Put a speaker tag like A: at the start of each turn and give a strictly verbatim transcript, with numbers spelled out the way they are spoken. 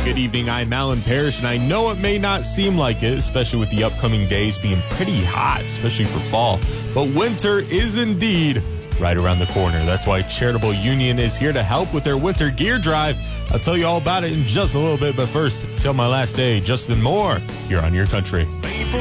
A: Good evening, I'm Alan Parrish, and I know it may not seem like it, especially with the upcoming days being pretty hot, especially for fall, but winter is indeed right around the corner. That's why Charitable Union is here to help with their winter gear drive. I'll tell you all about it in just a little bit, but first, till my last day, Justin Moore, you're on Your Country.